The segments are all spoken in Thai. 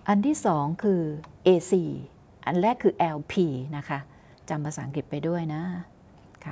อันที่สองคือ AC อันแรกคือ LP นะคะจำภาษาอังกฤษไปด้วยนะค่ะ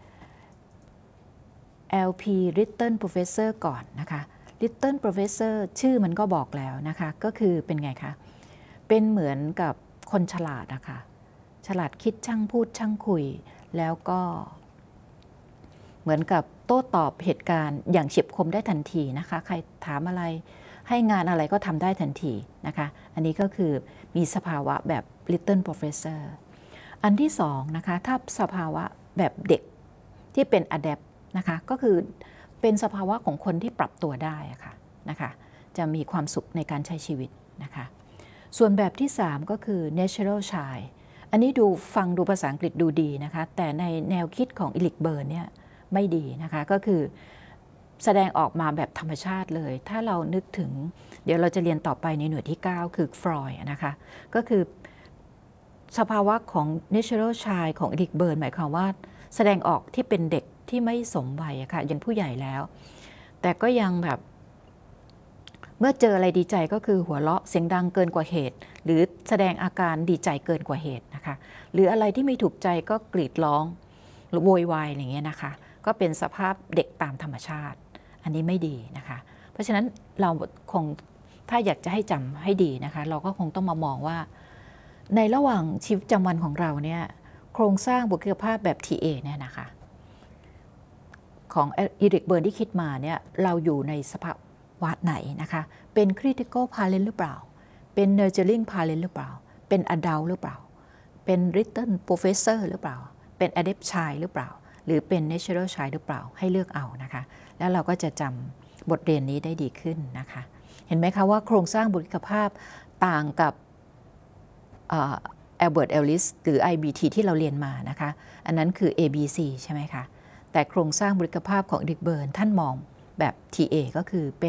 LP Written Professor ก่อนนะคะ Written Professor ชื่อมันก็บอกแล้วนะคะก็คือเป็นไงคะเป็นเหมือนกับคนฉลาดนะคะฉลาดคิดช่างพูดช่างคุยแล้วก็เหมือนกับโต้ตอบเหตุการณ์อย่างเฉียบคมได้ทันทีนะคะใครถามอะไรให้งานอะไรก็ทำได้ทันทีนะคะอันนี้ก็คือมีสภาวะแบบ Little Professor อันที่สองนะคะถ้าสภาวะแบบเด็กที่เป็น Adapt นะคะก็คือเป็นสภาวะของคนที่ปรับตัวได้ค่ะนะคะจะมีความสุขในการใช้ชีวิตนะคะส่วนแบบที่3ก็คือ Natural Shy อันนี้ฟังดูภาษาอังกฤษดูดีนะคะแต่ในแนวคิดของอิลิกเบิร์นเนี่ยไม่ดีนะคะก็คือแสดงออกมาแบบธรรมชาติเลยถ้าเรานึกถึงเดี๋ยวเราจะเรียนต่อไปในหน่วยที่9คือฟรอยด์นะคะก็คือสภาวะของ natural shy ของอิริกเบิร์นหมายความว่าแสดงออกที่เป็นเด็กที่ไม่สมวัยค่ะยังผู้ใหญ่แล้วแต่ก็ยังแบบเมื่อเจออะไรดีใจก็คือหัวเราะเสียงดังเกินกว่าเหตุหรือแสดงอาการดีใจเกินกว่าเหตุนะคะหรืออะไรที่ไม่ถูกใจก็กรีดร้องหรือโวยวายอย่างเงี้ยนะคะก็เป็นสภาพเด็กตามธรรมชาติอันนี้ไม่ดีนะคะเพราะฉะนั้นเราคงถ้าอยากจะให้จำให้ดีนะคะเราก็คงต้องมามองว่าในระหว่างชีวิตประจำวันของเราเนี่ยโครงสร้างบุคลิกภาพแบบ TA เนี่ยนะคะของอีริกเบิร์นที่คิดมาเนี่ยเราอยู่ในสภาวะไหนนะคะเป็น critical parent หรือเปล่าเป็น nurturing parent หรือเปล่าเป็น adult หรือเปล่าเป็น written professor หรือเปล่าเป็น adept child หรือเปล่าหรือเป็น natural child หรือเปล่าให้เลือกเอานะคะแล้วเราก็จะจำบทเรียนนี้ได้ดีขึ้นนะคะเห็นไหมคะว่าโครงสร้างบุคลิกภาพต่างกับแอลเบิร์ต เอลลิสหรือ IBT ที่เราเรียนมานะคะอันนั้นคือ ABC ใช่ไหมคะแต่โครงสร้างบุคลิกภาพของอิริกเบิร์นท่านมองแบบ TA ก็คือเป็น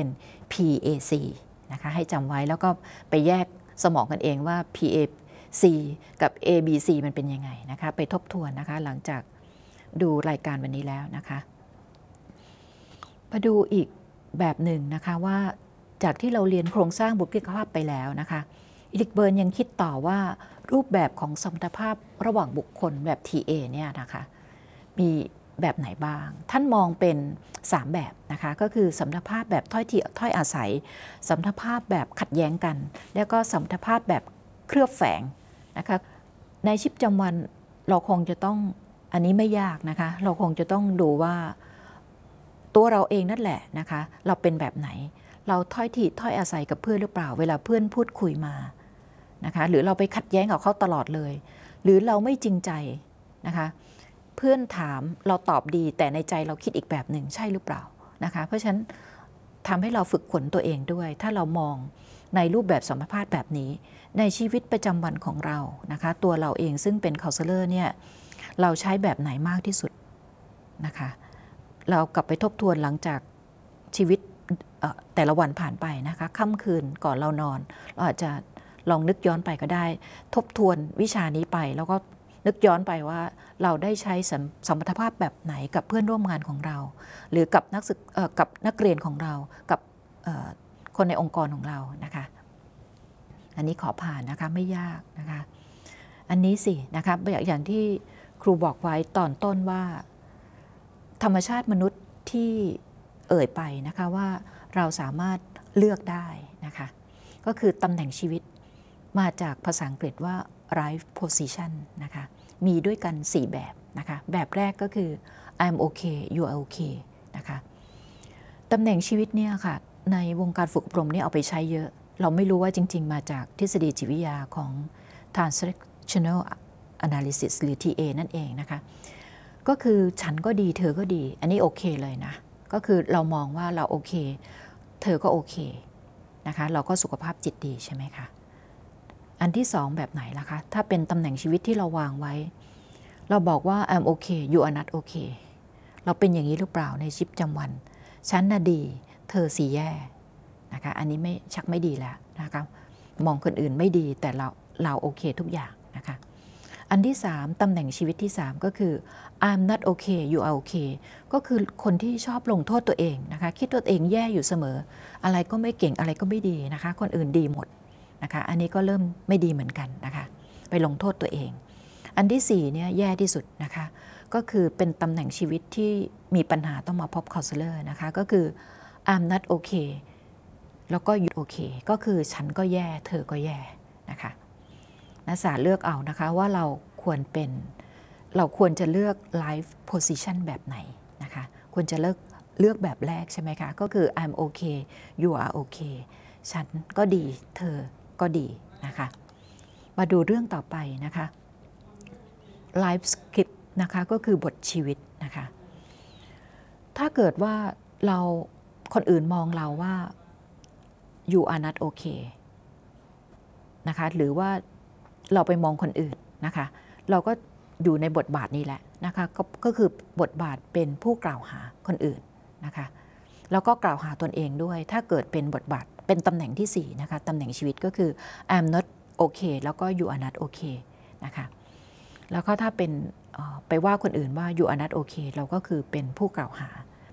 PAC นะคะให้จำไว้แล้วก็ไปแยกสมองกันเองว่า PAC กับ ABC มันเป็นยังไงนะคะไปทบทวนนะคะหลังจากดูรายการวันนี้แล้วนะคะมาดูอีกแบบหนึ่งนะคะว่าจากที่เราเรียนโครงสร้างบุคลิกภาพไปแล้วนะคะอิริกเบิร์นยังคิดต่อว่ารูปแบบของสมรรถภาพระหว่างบุคคลแบบ TA เนี่ยนะคะมีแบบไหนบ้างท่านมองเป็น3แบบนะคะก็คือสมรรถภาพแบบถ้อยอาศัยสมรรถภาพแบบขัดแย้งกันแล้วก็สมรรถภาพแบบเคลือบแฝงนะคะในชีวิตประจำวันเราคงจะต้องอันนี้ไม่ยากนะคะเราคงจะต้องดูว่าตัวเราเองนั่นแหละนะคะเราเป็นแบบไหนเราถ้อยอาศัยกับเพื่อนหรือเปล่าเวลาเพื่อนพูดคุยมานะคะหรือเราไปขัดแย้งกับเขาตลอดเลยหรือเราไม่จริงใจนะคะเพื่อนถามเราตอบดีแต่ในใจเราคิดอีกแบบหนึ่งใช่หรือเปล่านะคะเพราะฉะนั้นทำให้เราฝึกฝนตัวเองด้วยถ้าเรามองในรูปแบบสัมภาษณ์แบบนี้ในชีวิตประจำวันของเรานะคะตัวเราเองซึ่งเป็นคาสเลอร์เนี่ยเราใช้แบบไหนมากที่สุดนะคะเรากลับไปทบทวนหลังจากชีวิตแต่ละวันผ่านไปนะคะค่ำคืนก่อนเรานอนเราอาจจะลองนึกย้อนไปก็ได้ทบทวนวิชานี้ไปแล้วก็นึกย้อนไปว่าเราได้ใช้สมรรถภาพแบบไหนกับเพื่อนร่วมงานของเราหรือกับนักเรียนของเรากับคนในองค์กรของเรานะคะอันนี้ขอผ่านนะคะไม่ยากนะคะอันนี้สินะคะอย่างที่ครูบอกไว้ตอนต้นว่าธรรมชาติมนุษย์ที่เอ่ยไปนะคะว่าเราสามารถเลือกได้นะคะก็คือตำแหน่งชีวิตมาจากภาษาอังกฤษว่า life position นะคะมีด้วยกัน4แบบนะคะแบบแรกก็คือ I'm okay you are okay นะคะตำแหน่งชีวิตเนี่ยค่ะในวงการฝึกอบรมนี่เอาไปใช้เยอะเราไม่รู้ว่าจริงๆมาจากทฤษฎีจิตวิทยาของ transactional analysis หรือ TA นั่นเองนะคะก็คือฉันก็ดีเธอก็ดีอันนี้โอเคเลยนะก็คือเรามองว่าเราโอเคเธอก็โอเคนะคะเราก็สุขภาพจิตดีใช่ไหมคะอันที่2แบบไหนล่ะคะถ้าเป็นตำแหน่งชีวิตที่เราวางไว้เราบอกว่า I'm okay you are not okay เราเป็นอย่างนี้หรือเปล่าในชีวิตประจำวันฉันน่ะดีเธอสิแย่นะคะอันนี้ไม่ชักไม่ดีแล้วนะคะมองคนอื่นไม่ดีแต่เราโอเคทุกอย่างนะคะอันที่3ตำแหน่งชีวิตที่3ก็คือ I'm not okay you are okay ก็คือคนที่ชอบลงโทษตัวเองนะคะคิดตัวเองแย่อยู่เสมออะไรก็ไม่เก่งอะไรก็ไม่ดีนะคะคนอื่นดีหมดนะคะอันนี้ก็เริ่มไม่ดีเหมือนกันนะคะไปลงโทษตัวเองอันที่4เนี่ยแย่ที่สุดนะคะก็คือเป็นตำแหน่งชีวิตที่มีปัญหาต้องมาพบคาลเลอร์นะคะก็คือ I'm not okay แล้วก็ you okay ก็คือฉันก็แย่เธอก็แย่นะคะนักศึกษาเลือกเอานะคะว่าเราควรจะเลือก life position แบบไหนนะคะควรจะเลือกแบบแรกใช่ไหมคะก็คือ I'm okay you are okay ฉันก็ดีเธอก็ดีนะคะมาดูเรื่องต่อไปนะคะ life script นะคะก็คือบทชีวิตนะคะถ้าเกิดว่าคนอื่นมองเราว่า you are not okay นะคะหรือว่าเราไปมองคนอื่นนะคะเราก็อยู่ในบทบาทนี้แหละนะคะก็คือบทบาทเป็นผู้กล่าวหาคนอื่นนะคะแล้วก็กล่าวหาตนเองด้วยถ้าเกิดเป็นบทบาทเป็นตำแหน่งที่4นะคะตำแหน่งชีวิตก็คือ I'm not okay แล้วก็ you are not okay นะคะแล้วก็ถ้าเป็นไปว่าคนอื่นว่า you are not okay เราก็คือเป็นผู้กล่าวหา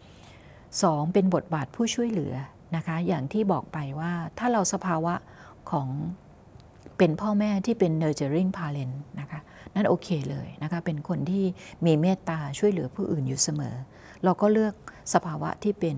2เป็นบทบาทผู้ช่วยเหลือนะคะอย่างที่บอกไปว่าถ้าเราสภาวะของเป็นพ่อแม่ที่เป็น nurturing parent นะคะนั่นโอเคเลยนะคะเป็นคนที่มีเมตตาช่วยเหลือผู้อื่นอยู่เสมอเราก็เลือกสภาวะที่เป็น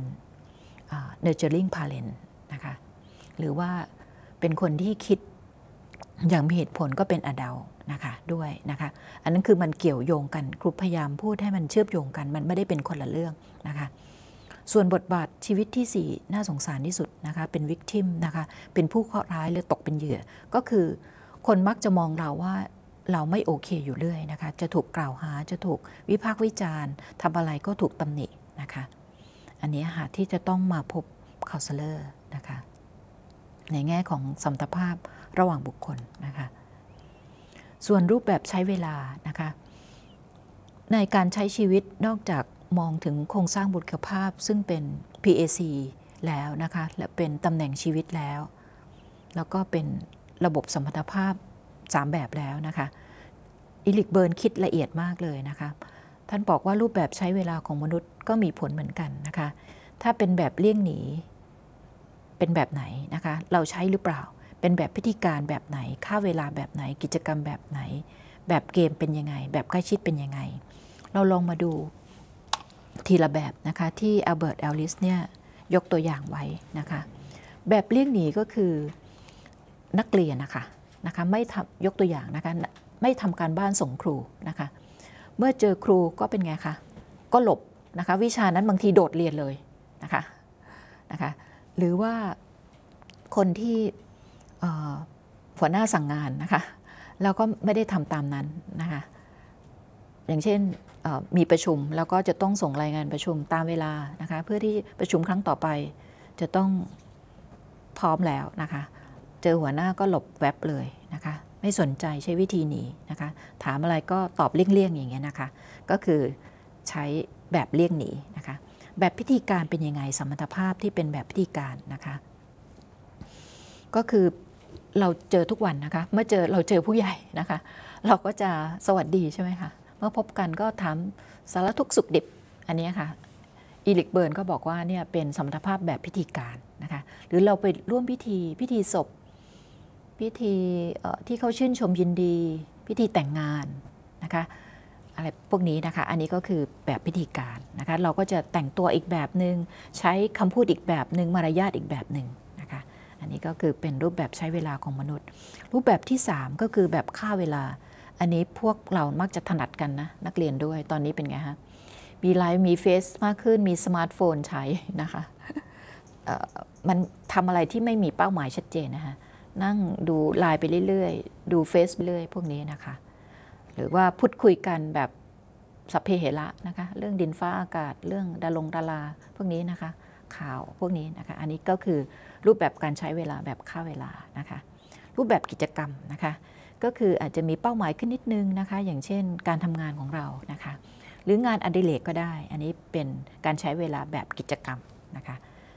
nurturing parent นะคะหรือว่าเป็นคนที่คิดอย่างมีเหตุผลก็เป็น adult นะคะด้วยนะคะอันนั้นคือมันเกี่ยวโยงกันครูพยายามพูดให้มันเชื่อมโยงกันมันไม่ได้เป็นคนละเรื่องนะคะส่วนบทบาทชีวิตที่4น่าสงสารที่สุดนะคะเป็น victim นะคะเป็นผู้เคราะห์ร้ายหรือตกเป็นเหยื่อก็คือคนมักจะมองเราว่าเราไม่โอเคอยู่เรื่อยนะคะจะถูกกล่าวหาจะถูกวิพากษ์วิจารณ์ทำอะไรก็ถูกตำหนินะคะอันนี้หาที่จะต้องมาพบคาลเลอร์นะคะในแง่ของสมรรถภาพระหว่างบุคคลนะคะส่วนรูปแบบใช้เวลานะคะในการใช้ชีวิตนอกจากมองถึงโครงสร้างบุคลิกภาพซึ่งเป็น PAC แล้วนะคะและเป็นตำแหน่งชีวิตแล้วก็เป็นระบบสมรรถภาพ3แบบแล้วนะคะอิลิกเบิร์นคิดละเอียดมากเลยนะคะท่านบอกว่ารูปแบบใช้เวลาของมนุษย์ก็มีผลเหมือนกันนะคะถ้าเป็นแบบเลี่ยงหนีเป็นแบบไหนนะคะเราใช้หรือเปล่าเป็นแบบพิธีการแบบไหนค่าเวลาแบบไหนกิจกรรมแบบไหนแบบเกมเป็นยังไงแบบใกล้ชิดเป็นยังไงเราลองมาดูทีละแบบนะคะที่อัลเบิร์ต แอลลิสเนี่ยยกตัวอย่างไว้นะคะแบบเลี่ยงหนีก็คือนักเรียนนะคะไม่ทำยกตัวอย่างนะคะไม่ทำการบ้านส่งครูนะคะเมื่อเจอครูก็เป็นไงคะก็หลบนะคะวิชานั้นบางทีโดดเรียนเลยนะคะหรือว่าคนที่หัวหน้าสั่งงานนะคะแล้วก็ไม่ได้ทำตามนั้นนะคะอย่างเช่นมีประชุมแล้วก็จะต้องส่งรายงานประชุมตามเวลานะคะเพื่อที่ประชุมครั้งต่อไปจะต้องพร้อมแล้วนะคะเจอหัวหน้าก็หลบแวบเลยนะคะไม่สนใจใช้วิธีหนีนะคะถามอะไรก็ตอบเลี่ยงๆอย่างเงี้ยนะคะก็คือใช้แบบเลี่ยงหนีนะคะแบบพิธีการเป็นยังไงสมรรถภาพที่เป็นแบบพิธีการนะคะก็คือเราเจอทุกวันนะคะเมื่อเราเจอผู้ใหญ่นะคะเราก็จะสวัสดีใช่ไหมคะเมื่อพบกันก็ถามสารทุกข์สุขดิบอันนี้ค่ะอีลิกเบิร์นก็บอกว่าเนี่ยเป็นสมรรถภาพแบบพิธีการนะคะหรือเราไปร่วมพิธีศพพิธีที่เขาชื่นชมยินดีพิธีแต่งงานนะคะอะไรพวกนี้นะคะอันนี้ก็คือแบบพิธีการนะคะเราก็จะแต่งตัวอีกแบบหนึ่งใช้คำพูดอีกแบบหนึ่งมารยาทอีกแบบหนึ่งนะคะอันนี้ก็คือเป็นรูปแบบใช้เวลาของมนุษย์รูปแบบที่3ก็คือแบบฆ่าเวลาอันนี้พวกเรามักจะถนัดกันนะนักเรียนด้วยตอนนี้เป็นไงฮะมีไลน์มีเฟซมากขึ้นมีสมาร์ทโฟนใช้นะคะมันทำอะไรที่ไม่มีเป้าหมายชัดเจนนะคะนั่งดูไลน์ไปเรื่อยๆดูเฟซไปเรื่อยพวกนี้นะคะหรือว่าพูดคุยกันแบบสัพเพเหระนะคะเรื่องดินฟ้าอากาศเรื่องดาราพวกนี้นะคะข่าวพวกนี้นะคะอันนี้ก็คือรูปแบบการใช้เวลาแบบฆ่าเวลานะคะรูปแบบกิจกรรมนะคะก็คืออาจจะมีเป้าหมายขึ้นนิดนึงนะคะอย่างเช่นการทำงานของเรานะคะหรืองานอดิเรกก็ได้อันนี้เป็นการใช้เวลาแบบกิจกรรมนะคะ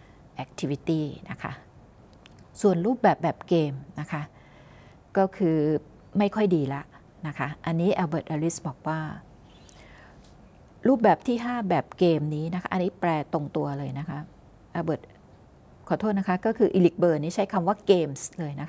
activity นะคะส่วนรูปแบบเกมนะคะก็คือไม่ค่อยดีละนะคะอันนี้อัลเบิร์ต แอลลิสบอกว่ารูปแบบที่5แบบเกมนี้นะคะอันนี้แปลตรงตัวเลยนะคะอัลเบิร์ตขอโทษนะคะก็คืออีลิกเบิร์นนี่ใช้คำว่าเกมส์เลยนะคะ